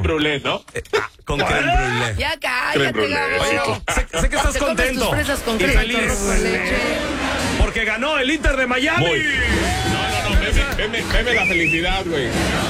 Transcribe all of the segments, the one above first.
brûlée, ¿no? Con creme brûlée. Ya Creme cállate, brûlée, Gabo. sí, Sé que estás Te comes contento tus fresas con y crema, feliz. arroz con leche. Porque ganó el Inter de Miami. Muy. No, veme la felicidad, güey.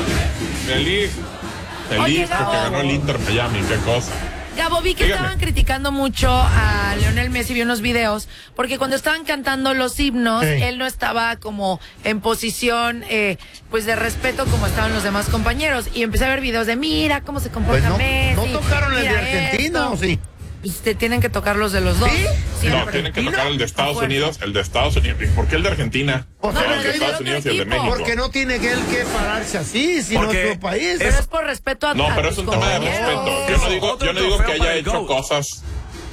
Feliz Oye, porque Gabo. ganó el Inter Miami, qué cosa. Gabo, vi que Dígame. estaban criticando mucho a Lionel Messi, vi unos videos, porque cuando estaban cantando los himnos, él no estaba como en posición, pues de respeto como estaban los demás compañeros. Y empecé a ver videos de, mira cómo se comporta Pues Messi. no tocaron el de mira Argentina, esto. ¿o sí? Pues te tienen que tocar los de los dos. ¿Sí? No, Siempre. tienen que tocar el de Estados fuerza. Unidos, el de Estados Unidos. ¿Por qué el de Argentina? Pues No, el porque de es Estados del Unidos y otro el de equipo. México. Porque no tiene que él que pararse así, sino Porque en su país. Pero es por respeto a No, pero tus es un tema de compañeros. respeto. Otro Yo no digo que trofeo haya para el hecho GOAT. cosas.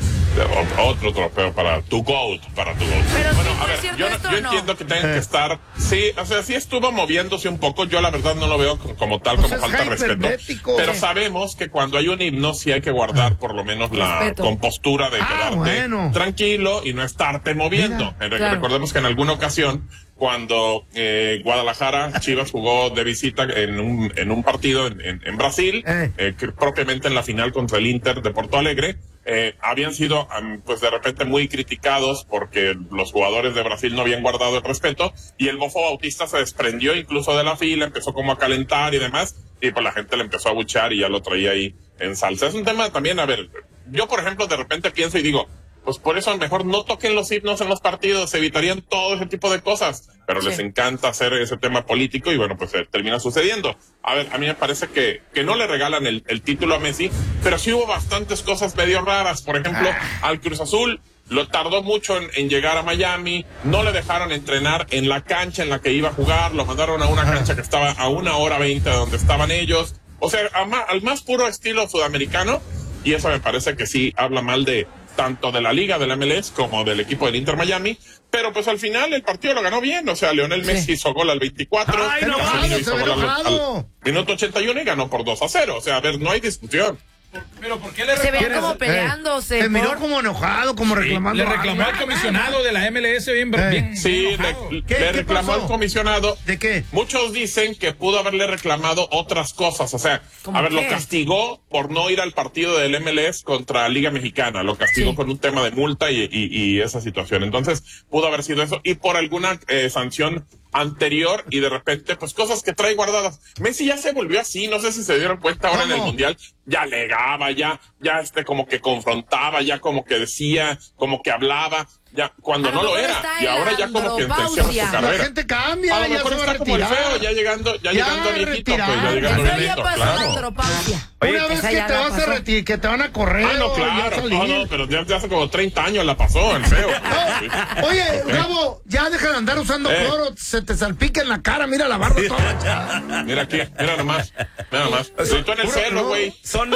Otro trofeo para tu GOAT, Pero Bueno, sí a fue ver, cierto yo esto, entiendo ¿no? que tengan que estar. Sí, o sea, sí estuvo moviéndose un poco. Yo la verdad no lo veo como tal, Pues como es falta de respeto. hipermético. Pero Sí. sabemos que cuando hay un himno sí hay que guardar por lo menos la Respeto. compostura de quedarte bueno. tranquilo y no estarte moviendo. Claro. Recordemos que en alguna ocasión, cuando Guadalajara, Chivas jugó de visita en un partido en Brasil, que propiamente en la final contra el Inter de Porto Alegre, habían sido pues de repente muy criticados porque los jugadores de Brasil no habían guardado el respeto y el Bofo Bautista se desprendió incluso de la fila, empezó como a calentar y demás, y pues la gente le empezó a abuchear y ya lo traía ahí en salsa. Es un tema también, a ver, yo por ejemplo de repente pienso y digo, pues por eso mejor no toquen los himnos en los partidos, evitarían todo ese tipo de cosas, pero les encanta hacer ese tema político y bueno, pues termina sucediendo. A ver, a mí me parece que no le regalan el título a Messi, pero sí hubo bastantes cosas medio raras. Por ejemplo, al Cruz Azul lo tardó mucho en llegar a Miami, no le dejaron entrenar en la cancha en la que iba a jugar, lo mandaron a una cancha que estaba a 1:20 de donde estaban ellos, o sea, al más puro estilo sudamericano, y eso me parece que sí habla mal de tanto de la liga del MLS como del equipo del Inter Miami, pero pues al final el partido lo ganó bien, o sea, Lionel Messi hizo gol al 24, ¡Ay, no, Casemiro se hizo ve gol al enojado! minuto 81 y ganó por 2-0, o sea, a ver, no hay discusión. Pero ¿por qué le Se veían reclamó? como peleándose. Se miró ¿no? como enojado, como reclamando. Le reclamó al comisionado de la MLS bien Sí, enojado. le ¿Qué reclamó pasó? al comisionado. ¿De qué? Muchos dicen que pudo haberle reclamado otras cosas, o sea, ¿Cómo a ver, qué? lo castigó por no ir al partido del MLS contra Liga Mexicana, lo castigó Sí. con un tema de multa y esa situación. Entonces, pudo haber sido eso y por alguna sanción anterior y de repente, pues cosas que trae guardadas. Messi ya se volvió así, no sé si se dieron cuenta ahora en el ¿Cómo? Mundial, ya alegaba, ya como que confrontaba, ya como que decía, como que hablaba, ya cuando A no lo lo mejor era, está y en ahora la ya como que intenciona su andropausia. La carrera. gente cambia, A lo ya mejor se va a está como el retirar. feo, ya llegando viejito, retirado. pues ya llegando Eso ya viejito, pasó la claro. andropausia. Una vez esa que ya te la vas a pasó. retirar, que te van a correr. Ah, no, o ya claro, salir. no, pero ya hace como 30 años la pasó, el feo. No, oye, Gabo, ya deja de andar usando cloro, se te salpica en la cara, mira la barba toda. Mira aquí, mira nomás. Gritó en el Puro cerro, cloro. güey. Son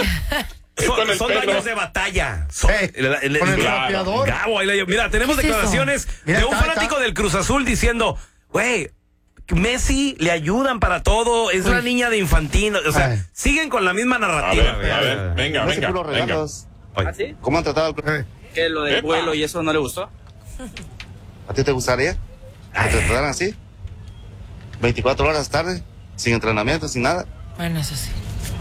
Con el pelo. dueños de batalla. Son, Con el claro. trapeador. Gabo, ahí mira, tenemos ¿Qué es declaraciones Mira, de un está, fanático está. del Cruz Azul diciendo, güey, Messi le ayudan para todo, es la niña de Infantino, o sea, Ay. siguen con la misma A narrativa. ver, venga. regalos. Oye. ¿Ah, sí? ¿Cómo han tratado al ¿Que lo del Epa. vuelo y eso no le gustó? ¿A ti te gustaría? ¿Que te trataran así? 24 horas tarde, sin entrenamiento, sin nada. Bueno, eso sí.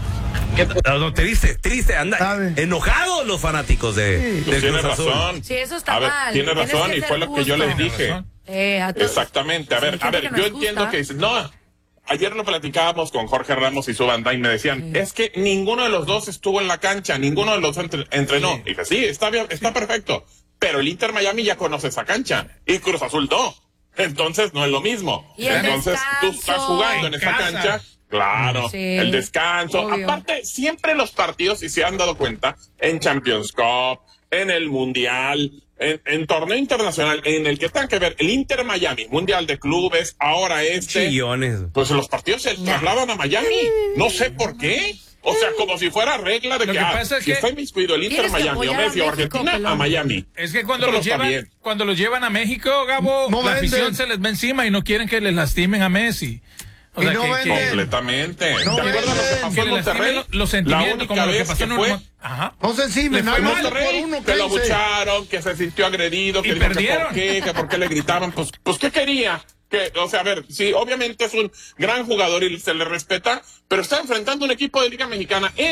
No, triste, anda ¿Sabe? enojados los fanáticos del Pues tiene Cruz Azul. razón. Sí, eso está A ver, mal. tiene Tienes razón que y ser fue lo que yo justo. les dije. razón. A todos- Exactamente. A Sí, ver, gente que yo nos entiendo gusta. que dicen, no, ayer lo platicábamos con Jorge Ramos y su banda y me decían, es que ninguno de los dos estuvo en la cancha, ninguno de los dos entrenó. Y dije, sí, está bien, está perfecto, pero el Inter Miami ya conoce esa cancha y Cruz Azul no. Entonces no es lo mismo. Y el Entonces tú estás descanso. jugando en En esa casa. cancha. Claro, Sí, el descanso. obvio. Aparte, siempre los partidos, si se han dado cuenta, en Champions Cup, en el Mundial, en torneo internacional, en el que tengan que ver el Inter Miami, Mundial de Clubes, ahora Chillones. pues los partidos se trasladan a Miami. No sé por qué. O sea, como si fuera regla de Lo que, que pasa es si que está inmiscuido el Inter tienes que Miami o apoyar a Messi o México, Argentina, pelón. a Miami. Es que cuando Eso los no está bien. llevan a México, Gabo, No la venden. afición se les ve encima y no quieren que les lastimen a Messi. O Y sea, no venden. Completamente. No, ¿Te acuerdas lo que que pasó que en le Monterrey? lastimen los La sentimientos, única como lo que vez pasó en fue Ajá. No se encima, Le fue nada mal. más Monterrey, por uno, que lo cállense. abucharon, que se sintió agredido, que Y dijo perdieron. que por qué le gritaban, pues ¿qué quería? Que, o sea, a ver, sí, obviamente es un gran jugador y se le respeta, pero está enfrentando un equipo de Liga Mexicana